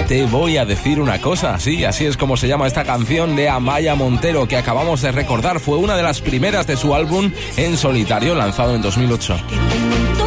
Te voy a decir una cosa, sí, así es como se llama esta canción de Amaia Montero que acabamos de recordar. Fue una de las primeras de su álbum En Solitario, lanzado en 2008.